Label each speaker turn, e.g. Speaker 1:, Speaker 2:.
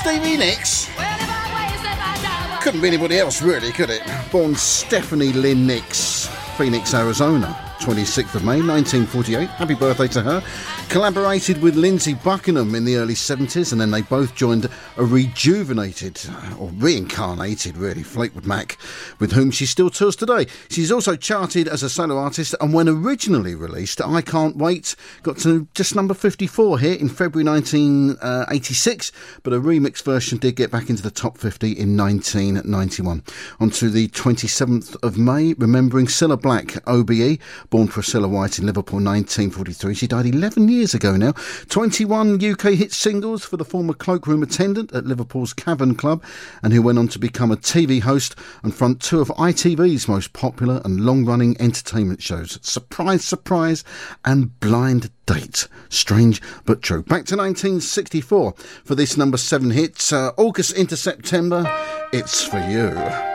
Speaker 1: Stevie Nicks? Couldn't be anybody else, really, could it? Born Stephanie Lynn Nicks, Phoenix, Arizona, 26th of May 1948. Happy birthday to her. Collaborated with Lindsey Buckingham in the early 70s, and then they both joined a rejuvenated, or reincarnated really, Fleetwood Mac, with whom she still tours today. She's also charted as a solo artist, and when originally released, I Can't Wait got to just number 54 here in February 1986, but a remix version did get back into the top 50 in 1991. On to the 27th of May, remembering Cilla Black, OBE, born Priscilla White in Liverpool 1943. She died 11 years ago now. 21 UK hit singles for the former cloakroom attendant at Liverpool's Cavern Club, and who went on to become a TV host and front two of ITV's most popular and long-running entertainment shows, Surprise, Surprise and Blind Date. Strange but true. Back to 1964 for this number 7 hit. August into September, It's For You.